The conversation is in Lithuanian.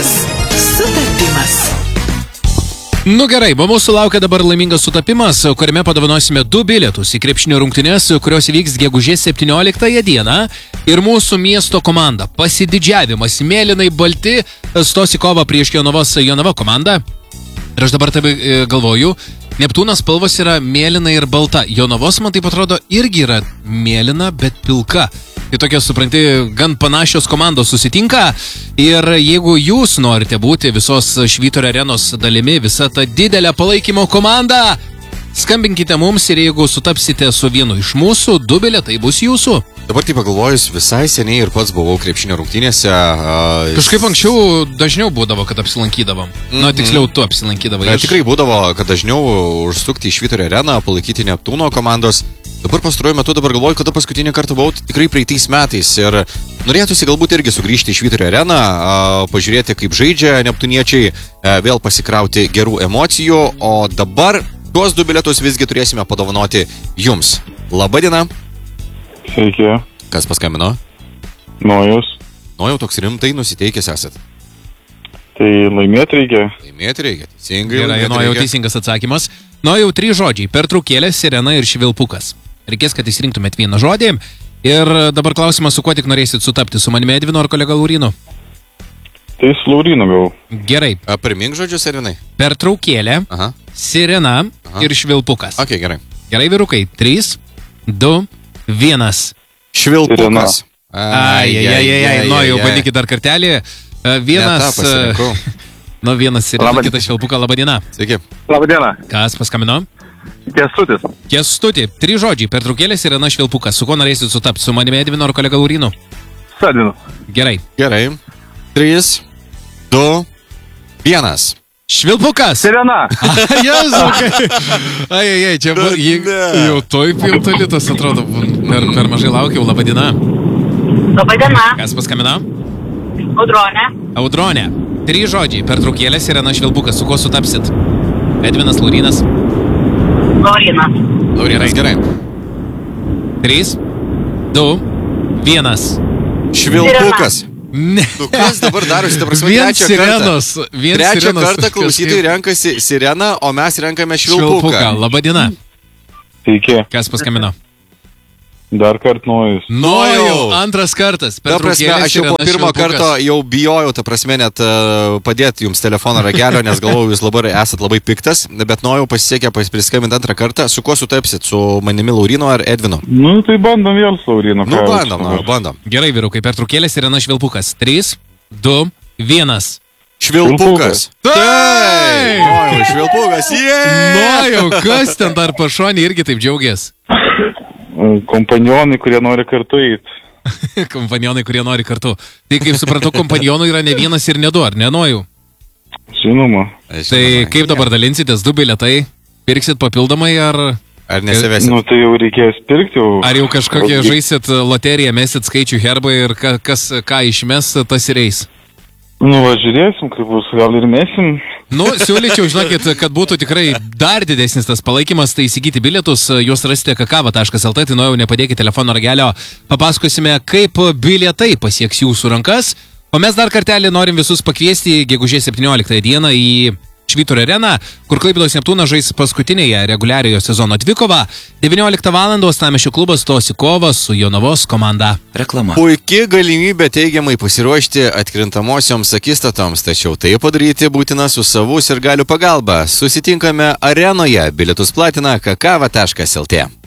laimingas sutapimas. Nu gerai, mūsų laukia dabar laimingas sutapimas, kuriame padovanosime 2 bilietus į krepšinio rungtynes, kurios įvyks gegužės 17 dieną. Ir mūsų miesto komanda, pasididžiavimas, mėlynai balti, stos į kovą prieš Jonava komandą. Ir aš dabar taip galvoju, Neptūnas spalvos yra mėlyna ir balta. Jonavos, man taip atrodo, irgi yra mėlyna, bet pilka. Tai tokia, supranti, gan panašios komandos susitinka. Ir jeigu jūs norite būti visos Švyturio arenos dalimi, visa ta didelė palaikymo komanda, skambinkite mums ir jeigu sutapsite su vienu iš mūsų, 2 bilietai bus jūsų. Dabar taip pagalvojus, visai seniai ir pats buvau krepšinio rungtynėse. Kažkaip anksčiau dažniau būdavo, kad apsilankydavom. Tiksliau, tu apsilankydavai. Tikrai būdavo, kad dažniau užsukti į Švyturio areną, palaikyti Neptūno komandos. Dabar pastaruoju metu galvoju, kada paskutinį kartą buvau tikrai praeitais metais. Ir norėtųsi galbūt irgi sugrįžti į Švyturio areną, pažiūrėti, kaip žaidžia neptūniečiai, vėl pasikrauti gerų emocijų. O dabar tuos 2 bilietus visgi turėsime padovanoti jums. Labadiena. Sveiki. Kas paskambino? Nojus. Nojau, toks rimtai nusiteikęs esat. Tai laimėti reikia. Laimėti reikia, teisingai. Gerai, Nojau, teisingas atsakymas. Nojau, 3 žodžiai. Pertraukėlė, sirena ir švilpukas. Reikės, kad išsirinktumėt vieną žodį. Ir dabar klausimas, su kuo tik norėsit sutapti, su manimi Edvinu ar kolega Laurinu? Tai su Laurinu gal. Gerai. Primink žodžius, Edvinai. Pertraukėlė, sirena ir švilpukas. Ok, gerai. Gerai, vyrukai. 3, 2, 1. Švilpukas. Nojau, bandykit dar kartelį. Vienas sirena, kitas švilpuka. Labadiena. Sveiki. Labadiena. Kas paskambino? Kęstutis. Kęstuti, 3 žodžiai. Pertraukėlė, sirena, švilpukas. Su kuo norėsit sutapti? Su manimi Edvinu ar kolega Laurinu? Su Edvinu. Gerai. Gerai. 3, 2, 1. Švilpukas. Sirena. Jėzau. Ai, čia jau toj piltalitas atrodo. Per mažai laukiau. Labadiena. Labadiena. Kas paskambino? Audronė. Audronė. 3 žodžiai. Pertraukėlė, sirena, švilpukas. Su kuo sutapsit? Edvinas, Laurinas? Laurinas. Laurinas, gerai. 3, 2, 1. Švilpukas. Ne. Nu kas dabar darosi, ta prasme, trečią kartą klausytojai renkasi sireną, o mes renkame švilpuką. Labadiena. Sveiki. Kas paskambino? Dar kart Nojus. Nojau, antras kartas. Ta prasme, aš jau po pirmo karto jau bijojau, ta prasme, net padėti jums telefono ragelio, nes galvojau, jūs esat labai piktas, bet Nojau pasisekė priskambinti antrą kartą. Su kuo sutapsit? Su manimi Laurinu ar Edvinu? Nu, tai bandom vėl su Laurinu. Bandom. Gerai, vyrukai, pertraukėlė, sirena, švilpukas. 3, 2, 1. Švilpukas. Taip! Nojau, švilpukas. Nojau, kas ten dar pašonė irgi taip džiaugiasi? Kompanionai, kurie nori kartu eiti. Kompanionai, kurie nori kartu. Tai kaip supratau, kompanionų yra ne vienas ir ne 2, ar ne, Nojau? Žinoma. Tai kaip dabar dalinsitės 2 bilietai? Pirksit papildomai ar nesivesit? Nu, tai jau reikės pirkti. Ar jau kažkokie žaisit loteriją, mesit skaičių herbą ir kas ką išmes, tas ir eis? Nu, žiūrėsim, kaip bus, gal ir mesim. Nu, siūlyčiau, žinokit, kad būtų tikrai dar didesnis tas palaikymas, tai įsigyti bilietus, juos rasite kakava.lt, tai Nojau, nepadėkite telefono ragelio, papasakosime, kaip bilietai pasieks jūsų rankas, o mes dar kartelį norim visus pakviesti gegužės 17 dieną į Švyturio areną, kur Klaipėdos Neptūnas žais paskutinėje reguliariojo sezono dvikovą. 19 val. Uostamiesčio klubas stos į kovą su Jonavos komanda. Reklama. Puiki galimybė teigiamai pasiruošti atkrintamosioms akistatoms, tačiau tai padaryti būtina su savų sirgalių pagalba. Susitinkame arenoje, bilietus platina kakava.lt.